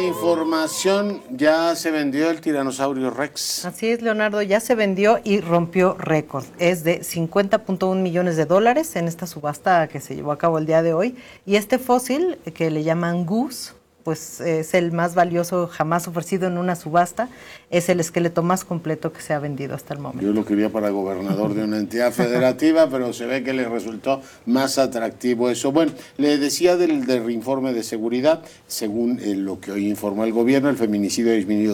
Información, ya se vendió el tiranosaurio Rex. Así es, Leonardo, ya se vendió y rompió récord. Es de $50.1 millones en esta subasta que se llevó a cabo el día de hoy. Y este fósil, que le llaman Goose, pues es el más valioso jamás ofrecido en una subasta. Es el esqueleto más completo que se ha vendido hasta el momento. Yo lo quería para gobernador de una entidad federativa, pero se ve que le resultó más atractivo eso. Bueno, le decía del informe de seguridad, según lo que hoy informó el gobierno, el feminicidio ha disminuido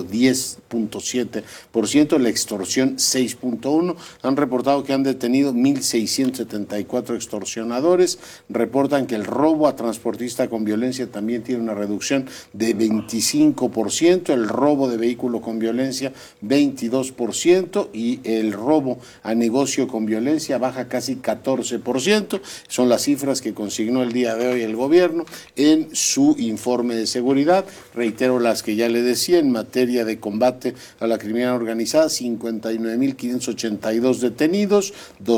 10.7%, la extorsión 6.1%. Han reportado que han detenido 1.674 extorsionadores. Reportan que el robo a transportista con violencia también tiene una reducción de 25%, el robo de vehículo con violencia 22% y el robo a negocio con violencia baja casi 14%. Son las cifras que consignó el día de hoy el gobierno en su informe de seguridad. Reitero las que ya le decía en materia de combate a la criminalidad organizada: 59.582 detenidos,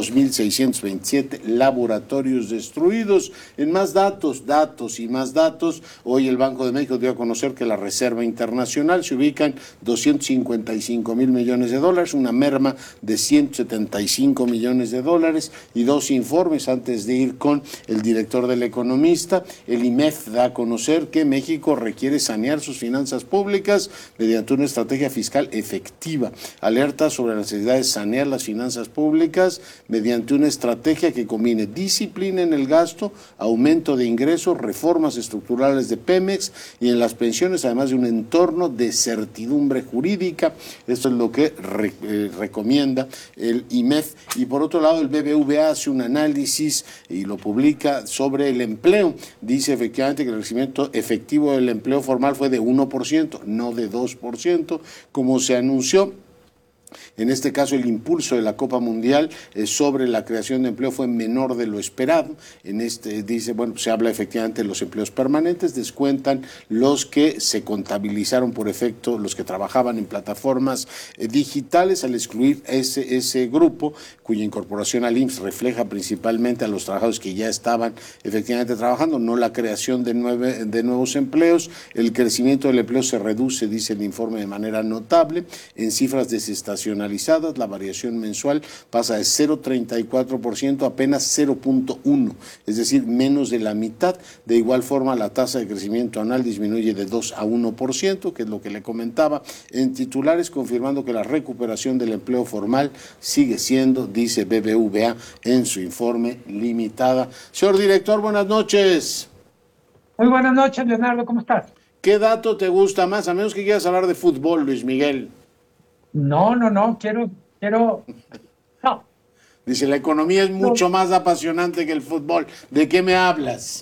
2.627 laboratorios destruidos. En más datos y más datos, hoy el Banco de México dio a conocer que la Reserva Internacional se ubica en $255 mil millones, una merma de $175 millones, y dos informes antes de ir con el director del Economista. El IMEF da a conocer que México requiere sanear sus finanzas públicas mediante una estrategia fiscal efectiva. Alerta sobre la necesidad de sanear las finanzas públicas mediante una estrategia que combine disciplina en el gasto, aumento de ingresos, reformas estructurales de Pemex y en las pensiones, además de un entorno de certidumbre jurídica. Esto es lo que recomienda el IMEF. Y por otro lado, el BBVA hace un análisis y lo publica sobre el empleo. Dice efectivamente que el crecimiento efectivo del empleo formal fue de 1%, no de 2%, como se anunció. En este caso, el impulso de la Copa Mundial sobre la creación de empleo fue menor de lo esperado. Dice, bueno, se habla efectivamente de los empleos permanentes, descuentan los que se contabilizaron por efecto, los que trabajaban en plataformas digitales, al excluir ese grupo, cuya incorporación al IMSS refleja principalmente a los trabajadores que ya estaban efectivamente trabajando, no la creación de nuevos empleos. El crecimiento del empleo se reduce, dice el informe, de manera notable. En cifras desestacionalizadas, la variación mensual pasa de 0,34% a apenas 0,1%, es decir, menos de la mitad. De igual forma, la tasa de crecimiento anual disminuye de 2 a 1%, que es lo que le comentaba en titulares, confirmando que la recuperación del empleo formal sigue siendo, dice BBVA en su informe, limitada. Señor director, buenas noches. Muy buenas noches, Leonardo, ¿cómo estás? ¿Qué dato te gusta más? A menos que quieras hablar de fútbol, Luis Miguel. No, quiero, no. Dice, la economía es mucho más apasionante que el fútbol. ¿De qué me hablas?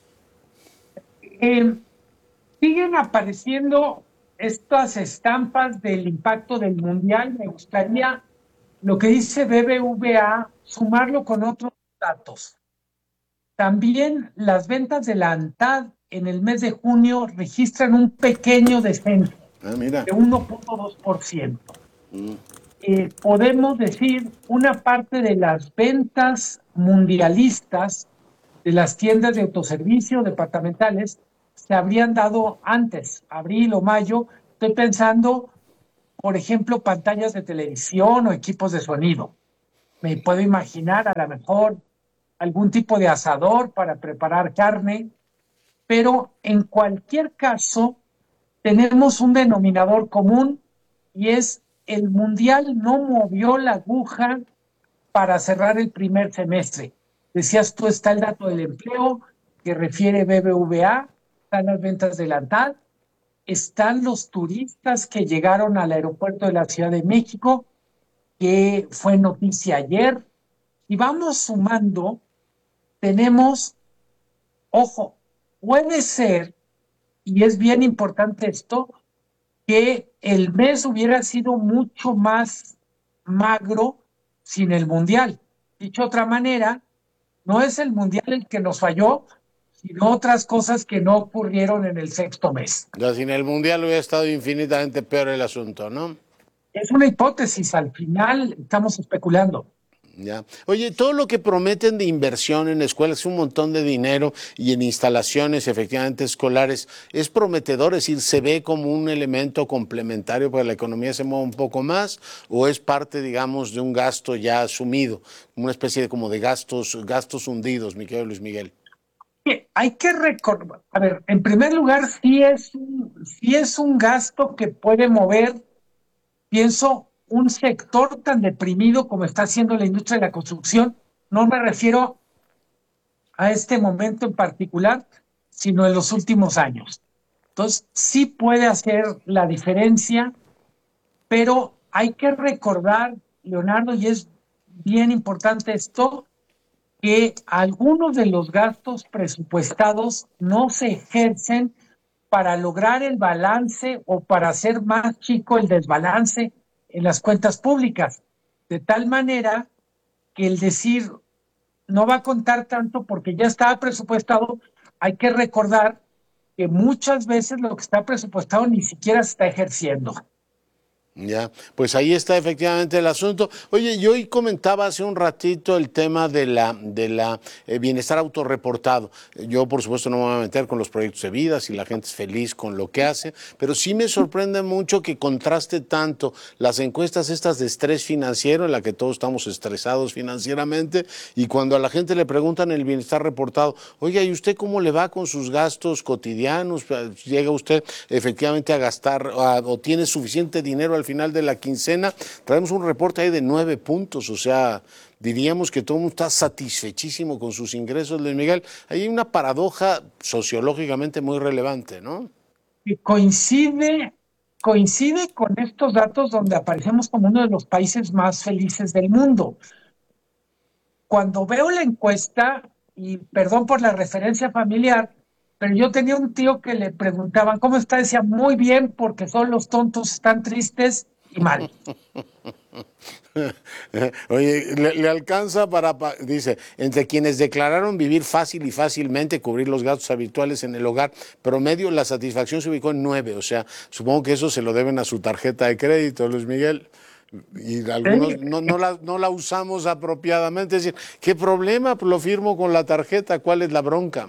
Siguen apareciendo estas estampas del impacto del Mundial. Me gustaría, lo que dice BBVA, sumarlo con otros datos. También las ventas de la ANTAD en el mes de junio registran un pequeño descenso de 1.2%. Podemos decir, una parte de las ventas mundialistas de las tiendas de autoservicio departamentales se habrían dado antes, abril o mayo. Estoy pensando, por ejemplo, pantallas de televisión o equipos de sonido. Me puedo imaginar a lo mejor algún tipo de asador para preparar carne, pero en cualquier caso tenemos un denominador común, y es el Mundial no movió la aguja para cerrar el primer semestre. Decías tú, está el dato del empleo que refiere BBVA, están las ventas de la ANTAD, están los turistas que llegaron al aeropuerto de la Ciudad de México, que fue noticia ayer, y vamos sumando, tenemos, ojo, puede ser, y es bien importante esto, que el mes hubiera sido mucho más magro sin el Mundial. Dicho de otra manera, no es el Mundial el que nos falló, sino otras cosas que no ocurrieron en el sexto mes. Ya sin el Mundial hubiera estado infinitamente peor el asunto, ¿no? Es una hipótesis, al final estamos especulando. Ya. Oye, todo lo que prometen de inversión en escuelas es un montón de dinero y en instalaciones efectivamente escolares es prometedor, es decir, se ve como un elemento complementario para que la economía se mueva un poco más o es parte, digamos, de un gasto ya asumido, una especie de como de gastos hundidos, mi querido Luis Miguel. Hay que recordar, a ver, en primer lugar, sí es un gasto que puede mover, pienso, un sector tan deprimido como está haciendo la industria de la construcción. No me refiero a este momento en particular, sino en los últimos años. Entonces, sí puede hacer la diferencia, pero hay que recordar, Leonardo, y es bien importante esto, que algunos de los gastos presupuestados no se ejercen para lograr el balance o para hacer más chico el desbalance en las cuentas públicas, de tal manera que el decir no va a contar tanto porque ya estaba presupuestado, hay que recordar que muchas veces lo que está presupuestado ni siquiera se está ejerciendo. Ya, pues ahí está efectivamente el asunto. Oye, yo hoy comentaba hace un ratito el tema de la bienestar autorreportado. Yo, por supuesto, no me voy a meter con los proyectos de vida, si la gente es feliz con lo que hace, pero sí me sorprende mucho que contraste tanto las encuestas estas de estrés financiero, en la que todos estamos estresados financieramente, y cuando a la gente le preguntan el bienestar reportado, oiga, ¿y usted cómo le va con sus gastos cotidianos? ¿Llega usted efectivamente a gastar o tiene suficiente dinero al final de la quincena? Traemos un reporte ahí de 9 puntos, o sea, diríamos que todo el mundo está satisfechísimo con sus ingresos, Luis Miguel. Hay una paradoja sociológicamente muy relevante, ¿no? Y coincide con estos datos donde aparecemos como uno de los países más felices del mundo. Cuando veo la encuesta, y perdón por la referencia familiar, pero yo tenía un tío que le preguntaban, ¿cómo está? Decía, muy bien, porque son los tontos, están tristes y mal. Oye, le alcanza dice, entre quienes declararon vivir fácil y fácilmente, cubrir los gastos habituales en el hogar, promedio la satisfacción se ubicó en 9, o sea, supongo que eso se lo deben a su tarjeta de crédito, Luis Miguel. Y algunos ¿Eh? no la usamos apropiadamente, es decir, ¿qué problema? Pues lo firmo con la tarjeta, ¿cuál es la bronca?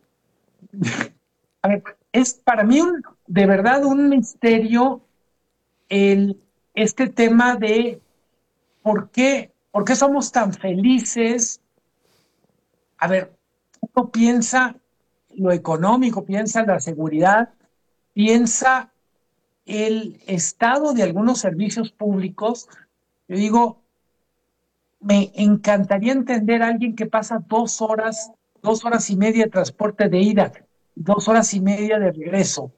A ver, es para mí de verdad un misterio el, este tema de por qué somos tan felices. A ver, uno piensa lo económico, piensa la seguridad, piensa el estado de algunos servicios públicos. Yo digo, me encantaría entender a alguien que pasa 2 horas y media de transporte de ida, 2 horas y media de regreso.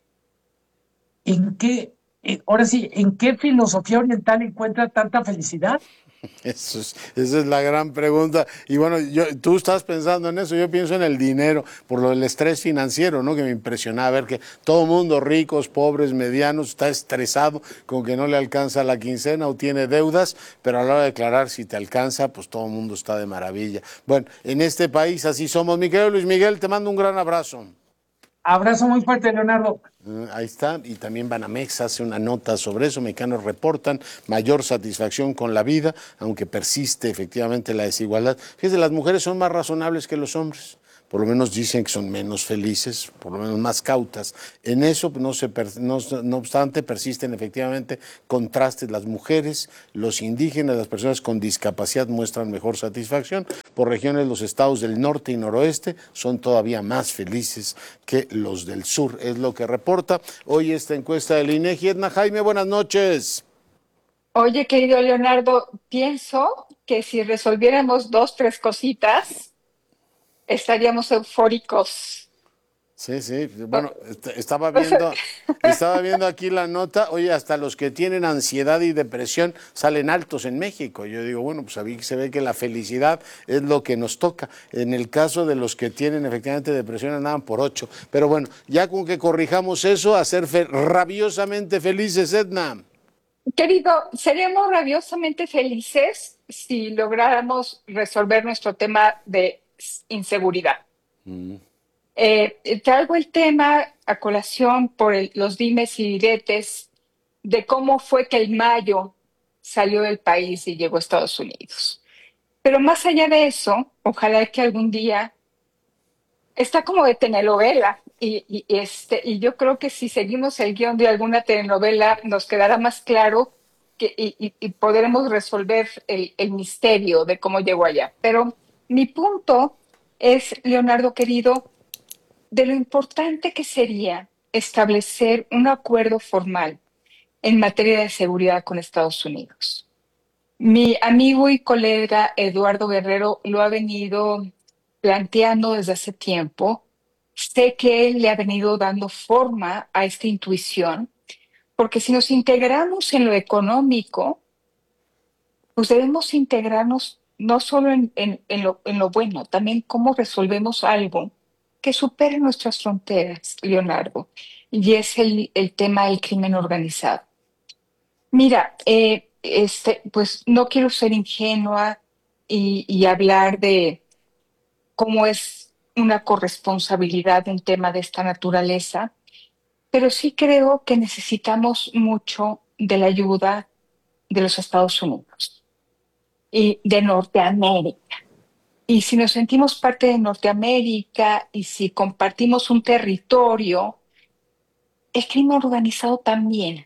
Ahora sí, ¿en qué filosofía oriental encuentra tanta felicidad? Esa es la gran pregunta. Y bueno, tú estás pensando en eso, yo pienso en el dinero, por lo del estrés financiero, ¿no? Que me impresionaba ver que todo el mundo, ricos, pobres, medianos, está estresado con que no le alcanza la quincena o tiene deudas, pero a la hora de declarar si te alcanza, pues todo el mundo está de maravilla. Bueno, en este país así somos. Mi querido Luis Miguel, te mando un gran abrazo. Abrazo muy fuerte, Leonardo. Ahí está, y también Banamex hace una nota sobre eso, mexicanos reportan mayor satisfacción con la vida, aunque persiste efectivamente la desigualdad. Fíjense, las mujeres son más razonables que los hombres, por lo menos dicen que son menos felices, por lo menos más cautas. En eso, no obstante, persisten efectivamente contrastes. Las mujeres, los indígenas, las personas con discapacidad muestran mejor satisfacción. Por regiones, los estados del norte y noroeste son todavía más felices que los del sur, es lo que reporta hoy esta encuesta del INEGI. Edna Jaime, buenas noches. Oye, querido Leonardo, pienso que si resolviéramos dos, tres cositas, estaríamos eufóricos. Sí, sí, O- bueno, estaba o sea, viendo aquí la nota, oye, hasta los que tienen ansiedad y depresión salen altos en México. Yo digo, bueno, pues aquí se ve que la felicidad es lo que nos toca. En el caso de los que tienen efectivamente depresión andaban por 8. Pero bueno, ya con que corrijamos eso, a ser rabiosamente felices, Edna. Querido, seríamos rabiosamente felices si lográramos resolver nuestro tema de inseguridad. Traigo el tema a colación por los dimes y diretes de cómo fue que el Mayo salió del país y llegó a Estados Unidos. Pero más allá de eso, ojalá que algún día está como de telenovela y yo creo que si seguimos el guión de alguna telenovela nos quedará más claro y podremos resolver el misterio de cómo llegó allá. Pero mi punto es, Leonardo querido, de lo importante que sería establecer un acuerdo formal en materia de seguridad con Estados Unidos. Mi amigo y colega Eduardo Guerrero lo ha venido planteando desde hace tiempo. Sé que él le ha venido dando forma a esta intuición, porque si nos integramos en lo económico, pues debemos integrarnos no solo en lo bueno, también cómo resolvemos algo que supere nuestras fronteras, Leonardo, y es el tema del crimen organizado. Mira, pues no quiero ser ingenua y hablar de cómo es una corresponsabilidad un tema de esta naturaleza, pero sí creo que necesitamos mucho de la ayuda de los Estados Unidos y de Norteamérica. Y si nos sentimos parte de Norteamérica y si compartimos un territorio, el crimen organizado también.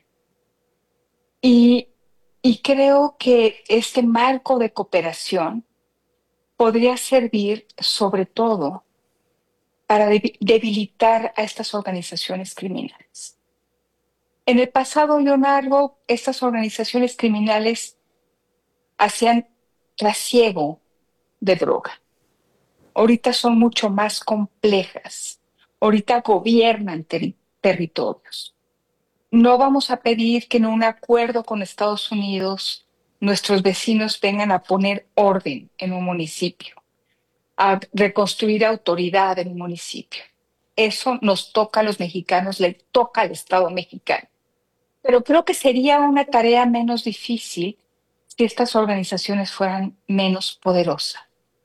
Y, y creo que este marco de cooperación podría servir sobre todo para debilitar a estas organizaciones criminales. En el pasado, Leonardo, estas organizaciones criminales hacían trasiego de droga. Ahorita son mucho más complejas. Ahorita gobiernan territorios. No vamos a pedir que en un acuerdo con Estados Unidos nuestros vecinos vengan a poner orden en un municipio, a reconstruir autoridad en un municipio. Eso nos toca a los mexicanos, le toca al Estado mexicano. Pero creo que sería una tarea menos difícil si estas organizaciones fueran menos poderosas.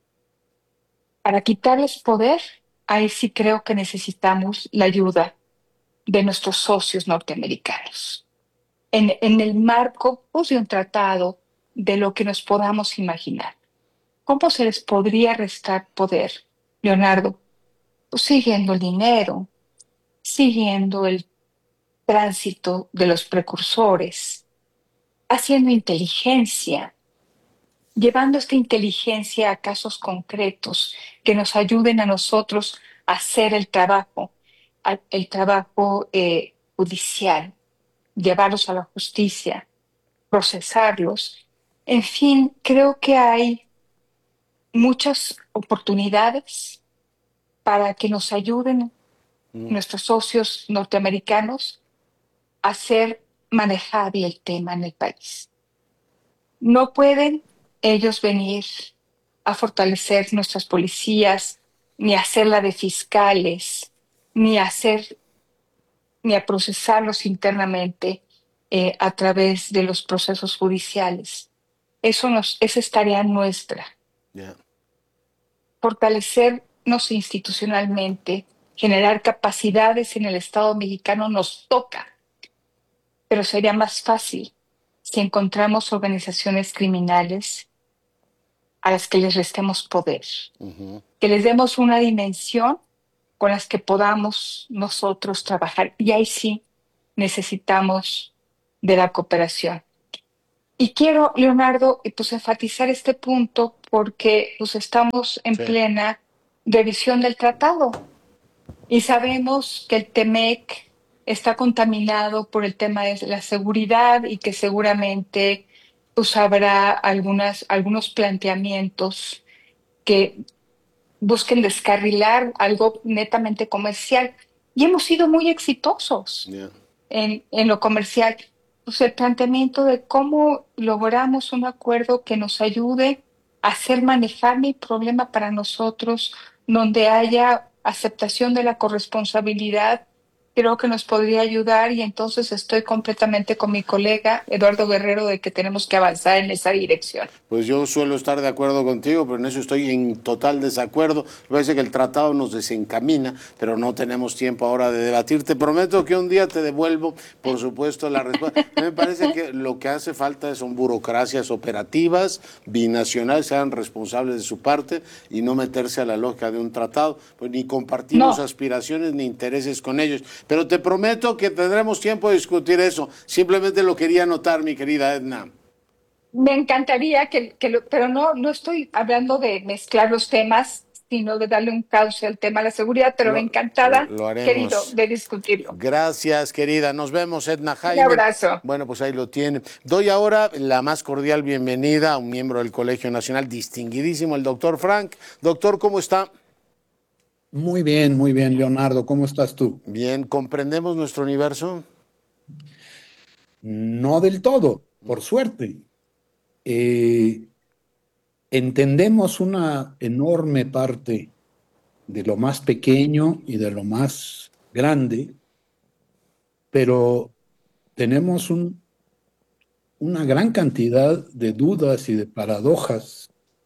Para quitarles poder, ahí sí creo que necesitamos la ayuda de nuestros socios norteamericanos. En el marco pues, de un tratado de lo que nos podamos imaginar. ¿Cómo se les podría restar poder, Leonardo? Pues siguiendo el dinero, siguiendo el tránsito de los precursores, haciendo inteligencia, llevando esta inteligencia a casos concretos que nos ayuden a nosotros a hacer el trabajo judicial, llevarlos a la justicia, procesarlos. En fin, creo que hay muchas oportunidades para que nos ayuden nuestros socios norteamericanos a hacer manejable el tema en el país. No pueden ellos venir a fortalecer nuestras policías, ni a hacerla de fiscales, ni a hacer, ni a procesarlos internamente a través de los procesos judiciales. Esa es tarea nuestra. Yeah. Fortalecernos institucionalmente, generar capacidades en el Estado mexicano nos toca, pero sería más fácil si encontramos organizaciones criminales a las que les restemos poder, que les demos una dimensión con las que podamos nosotros trabajar. Y ahí sí necesitamos de la cooperación. Y quiero, Leonardo, pues enfatizar este punto porque pues estamos en Sí. plena revisión del tratado y sabemos que el TEMEC está contaminado por el tema de la seguridad y que seguramente pues habrá algunos planteamientos que busquen descarrilar algo netamente comercial. Y hemos sido muy exitosos Yeah. en lo comercial. Pues el planteamiento de cómo logramos un acuerdo que nos ayude a hacer manejable el problema para nosotros, donde haya aceptación de la corresponsabilidad creo que nos podría ayudar y entonces estoy completamente con mi colega Eduardo Guerrero de que tenemos que avanzar en esa dirección. Pues yo suelo estar de acuerdo contigo, pero en eso estoy en total desacuerdo. Me parece que el tratado nos desencamina, pero no tenemos tiempo ahora de debatir. Te prometo que un día te devuelvo, por supuesto, la respuesta. Me parece que lo que hace falta son burocracias operativas, binacionales, sean responsables de su parte y no meterse a la lógica de un tratado, pues ni compartimos No, aspiraciones ni intereses con ellos. Pero te prometo que tendremos tiempo de discutir eso. Simplemente lo quería anotar, mi querida Edna. me encantaría pero no estoy hablando de mezclar los temas, sino de darle un cauce al tema de la seguridad, pero Lo, encantada, lo querido, haremos. de discutirlo. Gracias, querida. Nos vemos, Edna Un Jaime. abrazo. Bueno, pues ahí lo tiene. Doy ahora la más cordial bienvenida a un miembro del Colegio Nacional, distinguidísimo, el doctor Frank. Doctor, ¿cómo está? Muy bien, Leonardo. ¿Cómo estás tú? Bien, ¿comprendemos nuestro universo? No del todo, por suerte. Eh, Entendemos una enorme parte de lo más pequeño y de lo más grande, pero tenemos una gran cantidad de dudas y de paradojas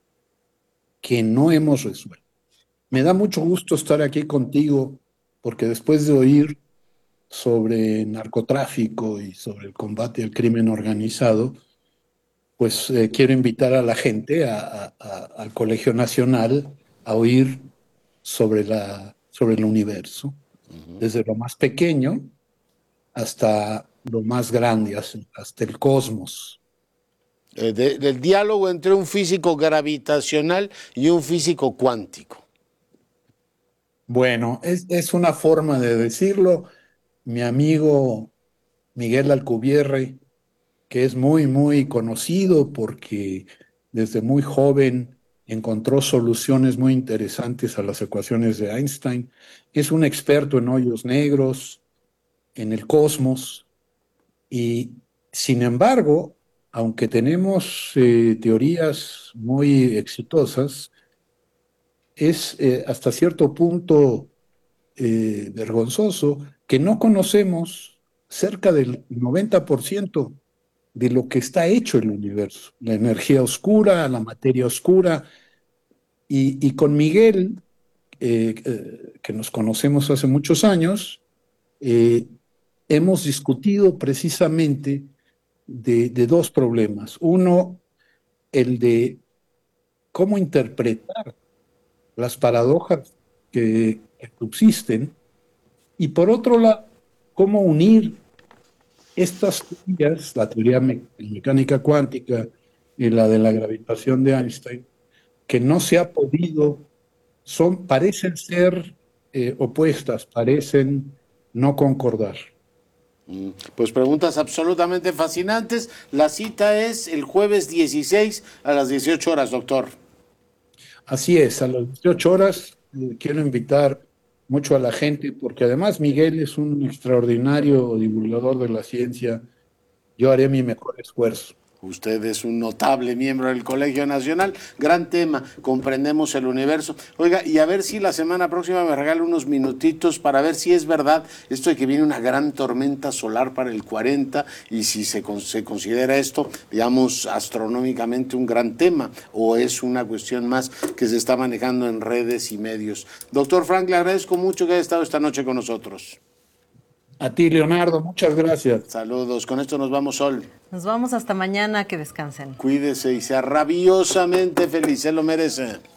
que no hemos resuelto. Me da mucho gusto estar aquí contigo porque después de oír sobre narcotráfico y sobre el combate al crimen organizado, pues quiero invitar a la gente, al Colegio Nacional, a oír sobre el universo, desde lo más pequeño hasta lo más grande, hasta el cosmos. Del diálogo entre un físico gravitacional y un físico cuántico. Bueno, es una forma de decirlo. Mi amigo Miguel Alcubierre, que es muy conocido porque desde muy joven encontró soluciones muy interesantes a las ecuaciones de Einstein. Es un experto en hoyos negros, en el cosmos, y sin embargo, aunque tenemos teorías muy exitosas, es hasta cierto punto vergonzoso que no conocemos cerca del 90% de lo que está hecho el universo, la energía oscura, la materia oscura. Y con Miguel, que nos conocemos hace muchos años, eh, hemos discutido precisamente de dos problemas. Uno, el de cómo interpretar las paradojas que subsisten, y por otro lado, cómo unir estas teorías, la teoría mecánica cuántica y la de la gravitación de Einstein, que no se ha podido, parecen ser opuestas, parecen no concordar. Pues preguntas absolutamente fascinantes. La cita es el jueves 16 a las 18 horas, doctor. Así es, a las 18 horas quiero invitar mucho a la gente, porque además Miguel es un extraordinario divulgador de la ciencia. Yo haré mi mejor esfuerzo. Usted es un notable miembro del Colegio Nacional. Gran tema, comprendemos el universo. Oiga, y a ver si la semana próxima me regala unos minutitos para ver si es verdad esto de que viene una gran tormenta solar para el 40 y si se considera esto, digamos, astronómicamente un gran tema o es una cuestión más que se está manejando en redes y medios. Doctor Frank, le agradezco mucho que haya estado esta noche con nosotros. A ti, Leonardo, muchas gracias. Saludos, con esto nos vamos, Sol. Nos vamos hasta mañana, que descansen. Cuídese y sea rabiosamente feliz, se lo merece.